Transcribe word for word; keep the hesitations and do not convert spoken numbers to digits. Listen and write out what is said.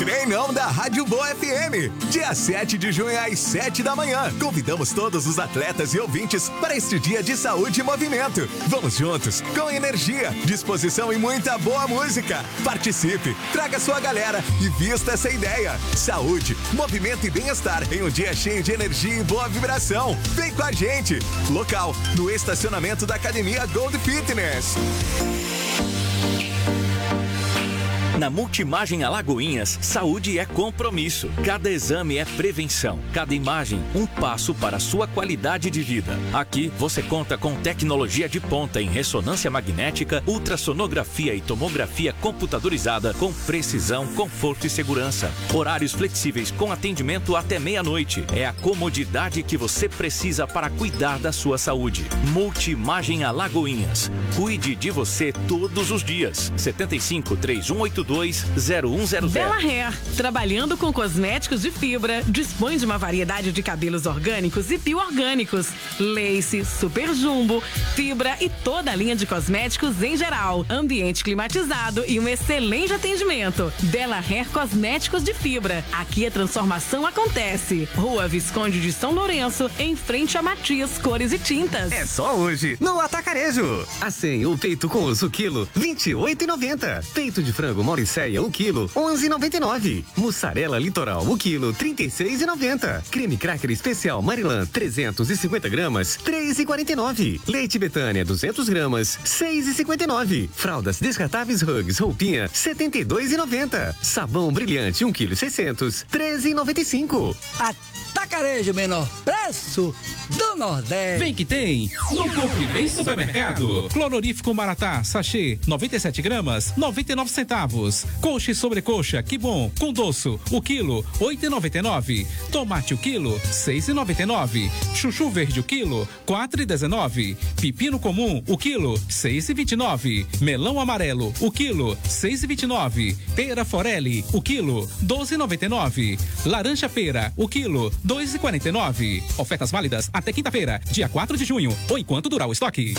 Treinão da Rádio Boa F M, dia sete de junho às sete da manhã. Convidamos todos os atletas e ouvintes para este dia de saúde e movimento. Vamos juntos, com energia, disposição e muita boa música. Participe, traga sua galera e vista essa ideia. Saúde, movimento e bem-estar em um dia cheio de energia e boa vibração. Vem com a gente. Local, no estacionamento da Academia Gold Fitness. Na Multimagem Alagoinhas, saúde é compromisso. Cada exame é prevenção. Cada imagem, um passo para a sua qualidade de vida. Aqui, você conta com tecnologia de ponta em ressonância magnética, ultrassonografia e tomografia computadorizada com precisão, conforto e segurança. Horários flexíveis com atendimento até meia-noite. É a comodidade que você precisa para cuidar da sua saúde. Multimagem Alagoinhas. Cuide de você todos os dias. setenta e cinco, três um oito dois, zero um zero zero. Bela Hair, trabalhando com cosméticos de fibra, dispõe de uma variedade de cabelos orgânicos e bioorgânicos, lace, super jumbo, fibra e toda a linha de cosméticos em geral. Ambiente climatizado e um excelente atendimento. Bela Hair Cosméticos de Fibra. Aqui a transformação acontece. Rua Visconde de São Lourenço, em frente a Matias Cores e Tintas. É só hoje, no Atacarejo. Assim, o peito com osso quilo, vinte e oito reais e noventa centavos. Peito de frango Mauricéia, o quilo, onze reais e noventa e nove centavos. Mussarela Litoral, o quilo, trinta e seis reais e noventa centavos. Creme Cracker Especial Marilã, trezentos e cinquenta gramas, três reais e quarenta e nove centavos. Leite Betânia, duzentas gramas, seis reais e cinquenta e nove centavos. Fraldas descartáveis Hugs, roupinha, setenta e dois reais e noventa centavos. Sabão Brilhante, um quilo e seiscentos, treze reais e noventa e cinco centavos. Atacarejo, menor preço do Nordeste. Vem que tem no Compre Bem Supermercado. Clonorífico Maratá, sachê, noventa e sete gramas, noventa e nove centavos. Coxa e sobrecoxa, que bom, com doço, o quilo, oito reais e noventa e nove centavos. Tomate o quilo, seis reais e noventa e nove centavos. Chuchu verde o quilo, quatro reais e dezenove centavos. Pepino comum, o quilo, seis reais e vinte e nove centavos. Melão amarelo, o quilo, seis reais e vinte e nove centavos. Pera Forelli, o quilo, doze reais e noventa e nove centavos. Laranja pera, o quilo, dois reais e quarenta e nove centavos. Ofertas válidas até quinta-feira, dia quatro de junho, ou enquanto durar o estoque.